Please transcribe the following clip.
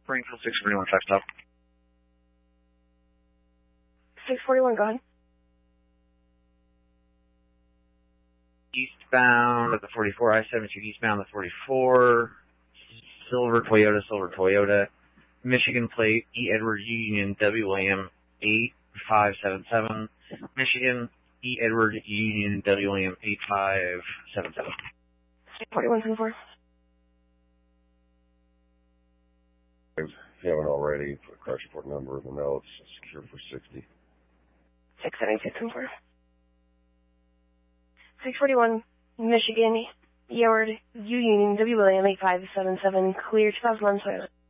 Springfield 641, fax stop. 641, go ahead. Eastbound at the 44, I-72 eastbound at the 44, Silver Toyota, Michigan plate, E. Edward U. Union, W. William, 8577, Michigan, E. Edward Union, W. William, 8577. 4124. If you haven't already, put a crash report number in the notes, secure for 60. 67224. 641, Michigan, E. Edward U. Union, W. William, 8577, clear 2011 Toyota.